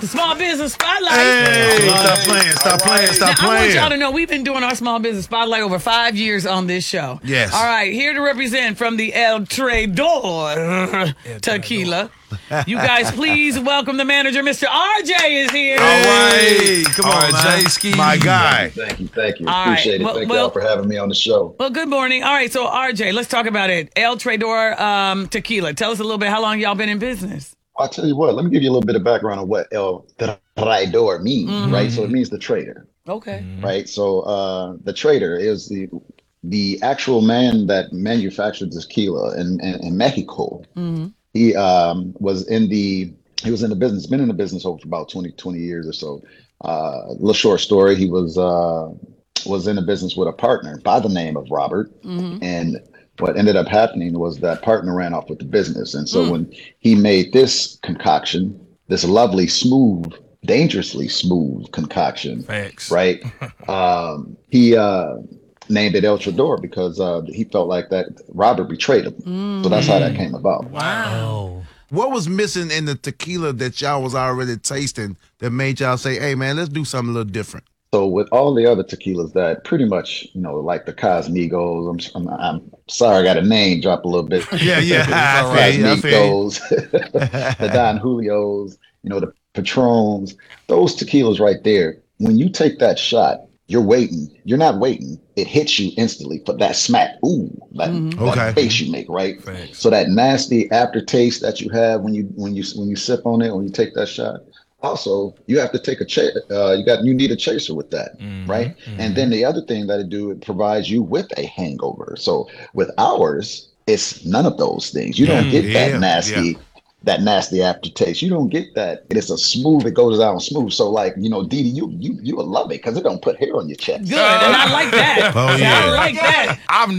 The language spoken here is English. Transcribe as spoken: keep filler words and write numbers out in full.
Small Business Spotlight. Hey, All right. stop playing, stop All playing, right. stop Now, I want playing. y'all to know we've been doing our Small Business Spotlight over five years on this show. Yes. All right, here to represent from the El Traidor Tequila. You guys, please welcome the manager, Mister R J is here. All right, come on, R J man. Ski. My guy. Thank you, thank you. All right. Appreciate it. Well- thank well- y'all for having me on the show. Well, good morning. All right, so R J, let's talk about it. El Traidor um, Tequila. Tell us a little bit how long y'all been in business. I'll tell you what, let me give you a little bit of background on what El Traidor means, Mhm. right? So it means the trader, Okay. right? So uh, the trader is the the actual man that manufactured tequila in, in, in Mexico. hmm He um, was in the he was in the business, been in the business over about twenty, twenty years or so. Uh, a little short story. He was uh, was in the business with a partner by the name of Robert, hmm and what ended up happening was that partner ran off with the business. And so Mm. when he made this concoction, this lovely, smooth, dangerously smooth concoction, Facts. right? um, he uh, named it El Traidor because uh, he felt like that Robert betrayed him. So that's how that came about. Wow. What was missing in the tequila that y'all was already tasting that made y'all say, hey, man, let's do something a little different? So with all the other tequilas that pretty much, you know, like the Cosmigos, I'm, I'm, I'm sorry, I got a name drop a little bit. Yeah, yeah, I The feel you, I feel you. Cosmigos, the Don Julios, you know, the Patrons, those tequilas right there. When you take that shot, you're waiting. You're not waiting. It hits you instantly for that smack. Ooh, that, Mhm. that Okay. face you make, right? Facts. So that nasty aftertaste that you have when you when you when you sip on it, when you take that shot. Also, you have to take a cha- uh, you got you need a chaser with that, Mhm, right? mhm. And then the other thing that it do, it provides you with a hangover. So with ours, it's none of those things. You don't Mm, get yeah, that nasty, that nasty aftertaste. You don't get that. It's a smooth. It goes down smooth. So like you know, Dee Dee, you you you will love it because it don't put hair on your chest. Good, and I like that. Oh, See, yeah. I like that. I've